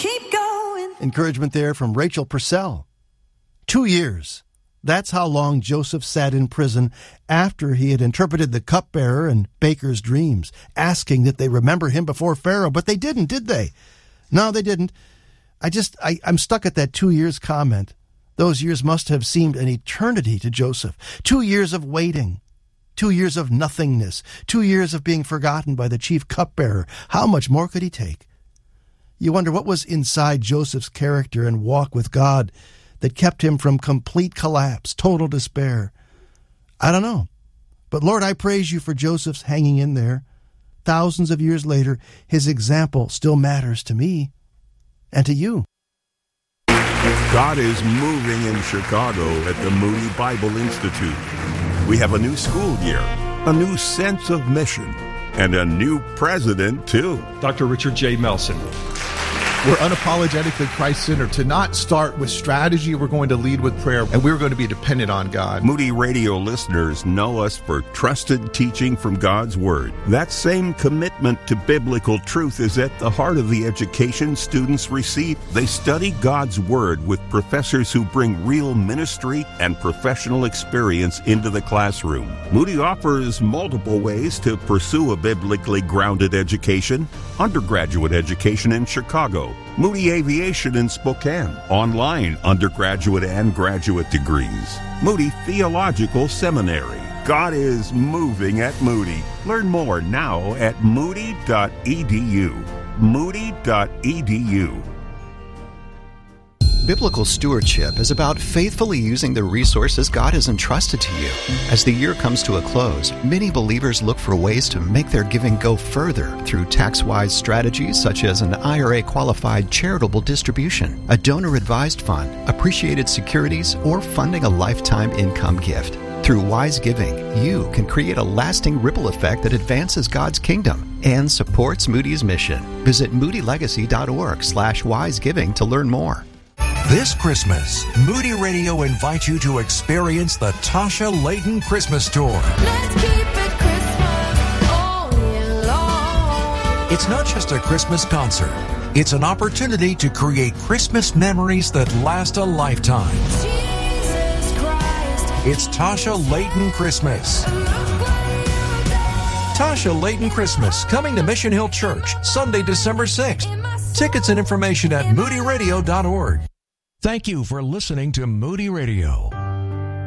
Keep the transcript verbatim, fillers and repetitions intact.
keep going. Encouragement there from Rachel Purcell. Two years. That's how long Joseph sat in prison after he had interpreted the cupbearer and baker's dreams, asking that they remember him before Pharaoh. But they didn't, did they? No, they didn't. I just, I, I'm stuck at that two years comment. Those years must have seemed an eternity to Joseph. Two years of waiting. Two years of nothingness. Two years of being forgotten by the chief cupbearer. How much more could he take? You wonder what was inside Joseph's character and walk with God that kept him from complete collapse, total despair. I don't know. But Lord, I praise you for Joseph's hanging in there. Thousands of years later, his example still matters to me and to you. God is moving in Chicago at the Moody Bible Institute. We have a new school year, a new sense of mission, and a new president, too. Doctor Richard J. Melson. We're unapologetically Christ-centered. To not start with strategy, we're going to lead with prayer, and we're going to be dependent on God. Moody Radio listeners know us for trusted teaching from God's Word. That same commitment to biblical truth is at the heart of the education students receive. They study God's Word with professors who bring real ministry and professional experience into the classroom. Moody offers multiple ways to pursue a biblically grounded education. Undergraduate education in Chicago, Moody Aviation in Spokane, online undergraduate and graduate degrees, Moody Theological Seminary. God is moving at Moody. Learn more now at moody dot e d u. moody dot e d u. Biblical stewardship is about faithfully using the resources God has entrusted to you. As the year comes to a close, many believers look for ways to make their giving go further through tax-wise strategies such as an I R A-qualified charitable distribution, a donor-advised fund, appreciated securities, or funding a lifetime income gift. Through wise giving, you can create a lasting ripple effect that advances God's kingdom and supports Moody's mission. Visit moody legacy dot org slash wise giving to learn more. This Christmas, Moody Radio invites you to experience the Tasha Layton Christmas Tour. Let's keep it Christmas all year long. It's not just a Christmas concert. It's an opportunity to create Christmas memories that last a lifetime. Jesus Christ. It's Tasha Layton Christmas. Tasha Layton Christmas, coming to Mission Hill Church, Sunday, December sixth. Tickets and information at moody radio dot org. Thank you for listening to Moody Radio.